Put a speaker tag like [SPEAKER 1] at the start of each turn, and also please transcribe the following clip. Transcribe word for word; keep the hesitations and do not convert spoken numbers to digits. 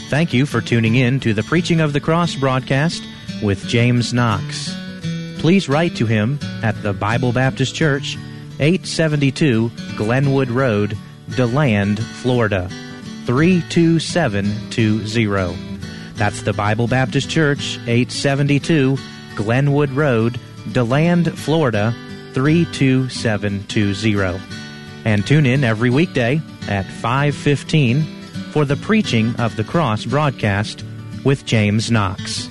[SPEAKER 1] Thank you for tuning in to the Preaching of the Cross broadcast with James Knox. Please write to him at the Bible Baptist Church, eight seventy-two Glenwood Road, DeLand, Florida, three two seven two zero. That's the Bible Baptist Church, eight seventy-two Glenwood Road, DeLand, Florida, three two seven two zero. And tune in every weekday at five fifteen for the Preaching of the Cross broadcast with James Knox.